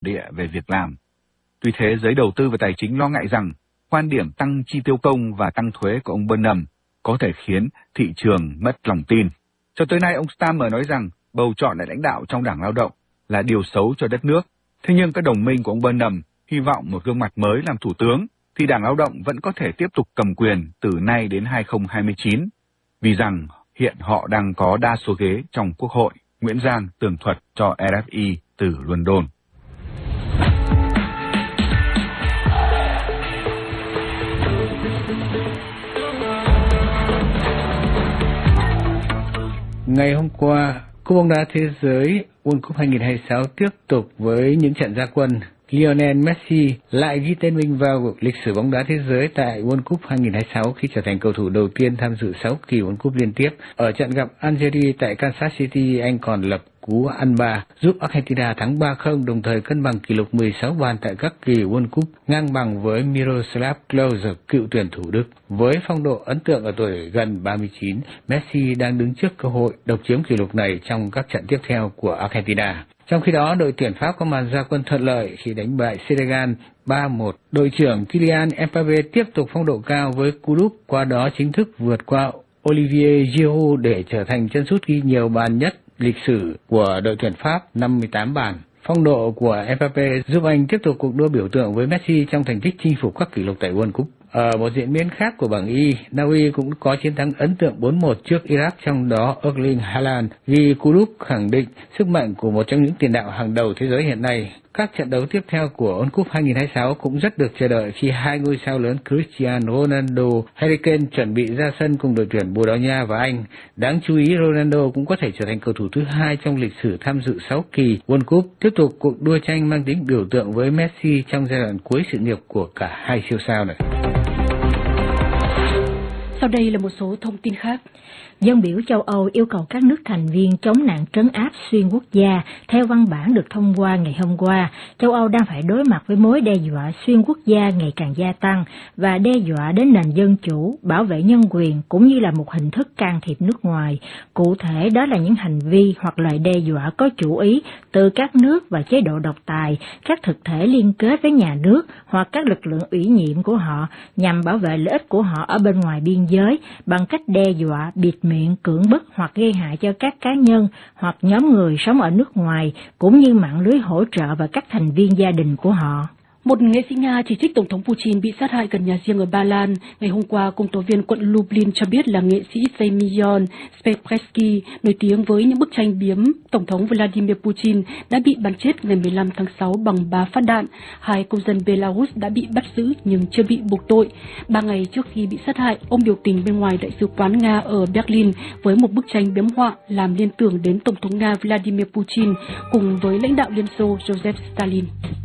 địa về việc làm. Tuy thế, giới đầu tư và tài chính lo ngại rằng quan điểm tăng chi tiêu công và tăng thuế của ông Burnham có thể khiến thị trường mất lòng tin. Cho tới nay, ông Starmer nói rằng bầu chọn lại lãnh đạo trong Đảng Lao động là điều xấu cho đất nước. Thế nhưng các đồng minh của ông Burnham hy vọng một gương mặt mới làm thủ tướng thì Đảng Lao động vẫn có thể tiếp tục cầm quyền từ nay đến 2029, vì rằng hiện họ đang có đa số ghế trong Quốc hội. Nguyễn Giang tường thuật cho RFI từ London. Ngày hôm qua, Cúp bóng đá thế giới World Cup 2026 tiếp tục với những trận ra quân. Lionel Messi lại ghi tên mình vào lịch sử bóng đá thế giới tại World Cup 2026 khi trở thành cầu thủ đầu tiên tham dự 6 kỳ World Cup liên tiếp. Ở trận gặp Algeria tại Kansas City, anh còn lập cú ăn ba giúp Argentina thắng 3-0, đồng thời cân bằng kỷ lục 16 bàn tại các kỳ World Cup, ngang bằng với Miroslav Klose, cựu tuyển thủ Đức. Với phong độ ấn tượng ở tuổi gần 39, Messi đang đứng trước cơ hội độc chiếm kỷ lục này trong các trận tiếp theo của Argentina. Trong khi đó, đội tuyển Pháp có màn ra quân thuận lợi khi đánh bại Senegal 3-1. Đội trưởng Kylian Mbappé tiếp tục phong độ cao với cú đúp, qua đó chính thức vượt qua Olivier Giroud để trở thành chân sút ghi nhiều bàn nhất lịch sử của đội tuyển Pháp, 58 bàn. Phong độ của Mbappé giúp anh tiếp tục cuộc đua biểu tượng với Messi trong thành tích chinh phục các kỷ lục tại World Cup. Ở một diễn biến khác của bảng Y, Na Uy cũng có chiến thắng ấn tượng 4-1 trước Iraq, trong đó Erling Haaland ghi cú đúp khẳng định sức mạnh của một trong những tiền đạo hàng đầu thế giới hiện nay. Các trận đấu tiếp theo của World Cup 2026 cũng rất được chờ đợi khi hai ngôi sao lớn Cristiano Ronaldo, Harry Kane chuẩn bị ra sân cùng đội tuyển Bồ Đào Nha và Anh. Đáng chú ý, Ronaldo cũng có thể trở thành cầu thủ thứ hai trong lịch sử tham dự 6 kỳ World Cup, tiếp tục cuộc đua tranh mang tính biểu tượng với Messi trong giai đoạn cuối sự nghiệp của cả hai siêu sao này. Sau đây là một số thông tin khác. Dân biểu châu Âu yêu cầu các nước thành viên chống nạn trấn áp xuyên quốc gia. Theo văn bản được thông qua ngày hôm qua, châu Âu đang phải đối mặt với mối đe dọa xuyên quốc gia ngày càng gia tăng và đe dọa đến nền dân chủ, bảo vệ nhân quyền cũng như là một hình thức can thiệp nước ngoài. Cụ thể, đó là những hành vi hoặc lời đe dọa có chủ ý từ các nước và chế độ độc tài, các thực thể liên kết với nhà nước hoặc các lực lượng ủy nhiệm của họ nhằm bảo vệ lợi ích của họ ở bên ngoài biên giới bằng cách đe dọa, bịt miệng, cưỡng bức hoặc gây hại cho các cá nhân hoặc nhóm người sống ở nước ngoài, cũng như mạng lưới hỗ trợ và các thành viên gia đình của họ. Một nghệ sĩ Nga chỉ trích Tổng thống Putin bị sát hại gần nhà riêng ở Ba Lan. Ngày hôm qua, công tố viên quận Lublin cho biết là nghệ sĩ Semyon Spepresky, nổi tiếng với những bức tranh biếm Tổng thống Vladimir Putin, đã bị bắn chết ngày 15 tháng 6 bằng 3 phát đạn. Hai công dân Belarus đã bị bắt giữ nhưng chưa bị buộc tội. 3 ngày trước khi bị sát hại, ông biểu tình bên ngoài Đại sứ quán Nga ở Berlin với một bức tranh biếm họa làm liên tưởng đến Tổng thống Nga Vladimir Putin cùng với lãnh đạo Liên Xô Joseph Stalin.